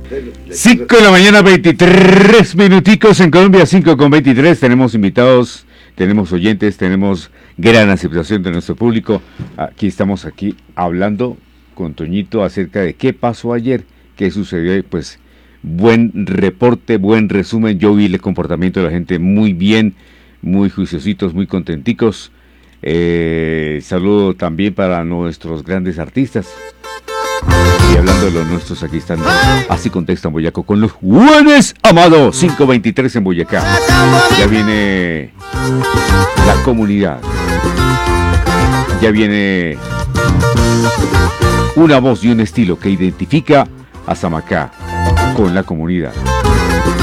5 de la mañana, 23 minuticos en Colombia, 5:23. Tenemos invitados, tenemos oyentes, tenemos gran aceptación de nuestro público. Aquí estamos hablando con Toñito acerca de qué pasó ayer, qué sucedió. Pues buen reporte, buen resumen. Yo vi el comportamiento de la gente muy bien, muy juiciositos, muy contenticos. Saludo también para nuestros grandes artistas. Y hablando de los nuestros, aquí están Así Contesta en Boyacá con los Juanes Amado, 5:23 en Boyacá. Ya viene la comunidad. Ya viene una voz y un estilo que identifica a Samacá con la comunidad.